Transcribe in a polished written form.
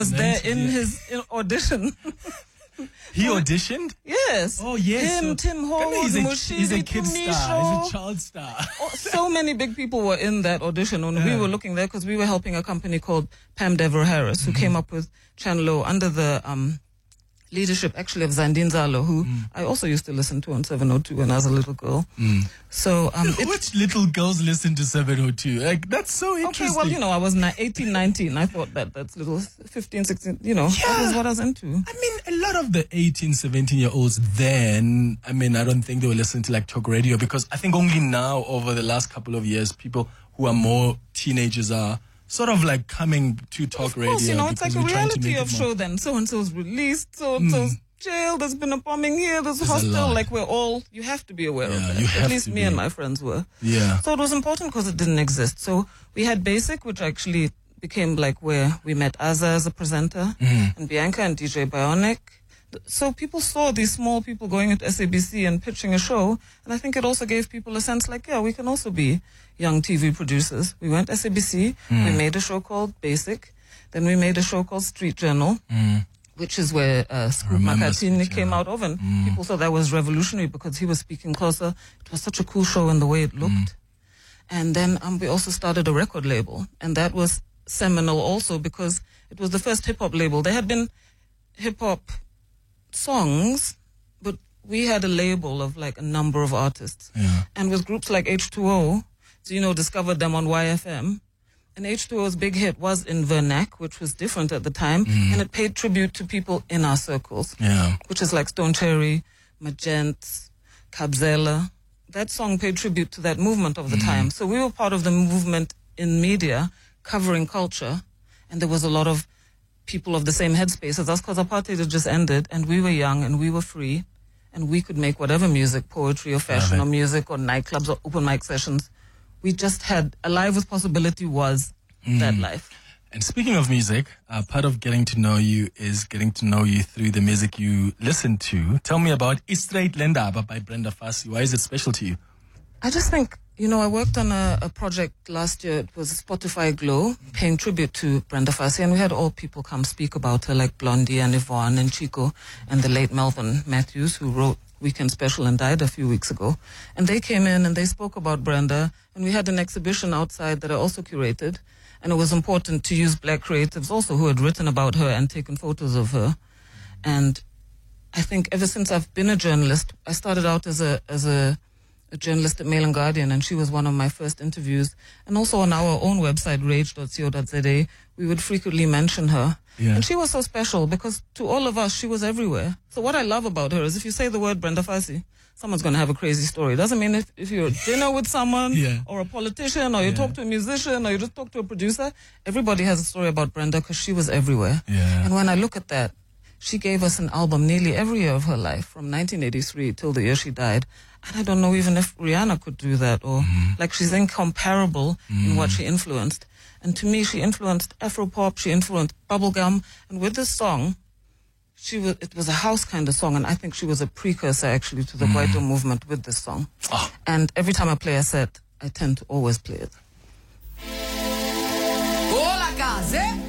was there in his audition. He auditioned? Yes. Oh, yes. Him, Tim Howard, he's a kid star. He's a child star. So many big people were in that audition. When we were looking there, because we were helping a company called Pam Dever Harris, who came up with Channel O under the leadership actually of Zandine Zalo, who I also used to listen to on 702 when I was a little girl. So which little girls listen to 702? Like, that's so interesting. Okay, well, you know, I was 18, 19. I thought that's little 15, 16, you know, that was what I was into. I mean, a lot of the 18, 17-year-olds then, I mean, I don't think they were listening to like talk radio, because I think only now, over the last couple of years, people who are more teenagers are sort of like coming to talk radio. Of course, you know, it's like a reality of show then. So-and-so's released, so-and-so's jail, there's been a bombing here, there's a hostel, like you have to be aware of that. At least me and my friends were. Yeah. So it was important because it didn't exist. So we had Basic, which actually became like where we met Azza as a presenter, and Bianca and DJ Bionic. So people saw these small people going into SABC and pitching a show, and I think it also gave people a sense like, yeah, we can also be young TV producers. We went SABC, we made a show called Basic, then we made a show called Street Journal, which is where Scoop Makatini came out of, and people thought that was revolutionary because he was speaking closer. It was such a cool show in the way it looked. And then we also started a record label, and that was seminal also because it was the first hip-hop label. There had been hip-hop songs, but we had a label of like a number of artists. And with groups like H2O, so, you know, discovered them on YFM. And H2O's big hit was in Vernac, which was different at the time, and it paid tribute to people in our circles, which is like Stone Cherry, Magent, Kabzela. That song paid tribute to that movement of the time. So we were part of the movement in media, covering culture, and there was a lot of people of the same headspace as us because apartheid had just ended, and we were young and we were free, and we could make whatever music, poetry or fashion or music or nightclubs or open mic sessions. We just had Alive with Possibility was that life. And speaking of music, part of getting to know you is getting to know you through the music you listen to. Tell me about Straight Lendaba by Brenda Fassie. Why is it special to you? I just think, you know, I worked on a project last year. It was Spotify Glow, paying tribute to Brenda Fassie, and we had all people come speak about her, like Blondie and Yvonne and Chico and the late Melvin Matthews, who wrote Weekend Special and died a few weeks ago. And they came in and they spoke about Brenda, and we had an exhibition outside that I also curated, and it was important to use black creatives also who had written about her and taken photos of her. And I think ever since I've been a journalist, I started out as a journalist at Mail and Guardian, and she was one of my first interviews. And also on our own website, rage.co.za, we would frequently mention her. And she was so special because to all of us, she was everywhere. So what I love about her is if you say the word Brenda Fassie, someone's going to have a crazy story. It doesn't mean if you're at dinner with someone or a politician or you talk to a musician or you just talk to a producer, everybody has a story about Brenda because she was everywhere. And when I look at that, she gave us an album nearly every year of her life, from 1983 till the year she died. And I don't know even if Rihanna could do that, or like she's incomparable in what she influenced. And to me, she influenced Afropop, she influenced bubblegum. And with this song, it was a house kind of song, and I think she was a precursor actually to the Kwaito movement with this song. And every time I play a set, I tend to always play it.